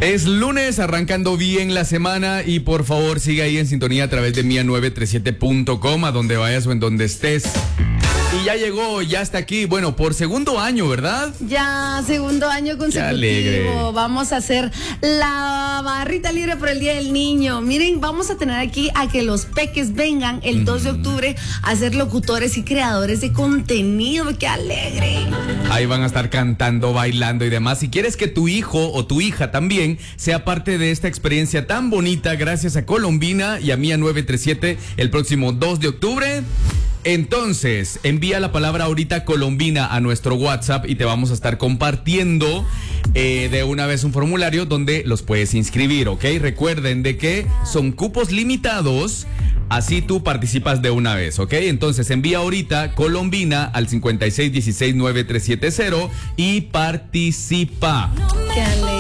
Es lunes, arrancando bien la semana y por favor siga ahí en sintonía a través de mia937.com, a donde vayas o en donde estés. Y ya llegó, ya está aquí, bueno, por segundo año, ¿verdad? Ya, segundo año consecutivo. Vamos a hacer la barrita libre por el Día del Niño. Miren, vamos a tener aquí a que los peques vengan el 2 de octubre a ser locutores y creadores de contenido. ¡Qué alegre! Ahí van a estar cantando, bailando y demás. Si quieres que tu hijo o tu hija también sea parte de esta experiencia tan bonita, gracias a Colombina y a Mia937 el próximo 2 de octubre... Entonces, envía la palabra ahorita Colombina a nuestro WhatsApp y te vamos a estar compartiendo de una vez un formulario donde los puedes inscribir, ¿ok? Recuerden de que son cupos limitados, así tú participas de una vez, ¿ok? Entonces, envía ahorita Colombina al 56169370 y participa. ¡Qué alegre!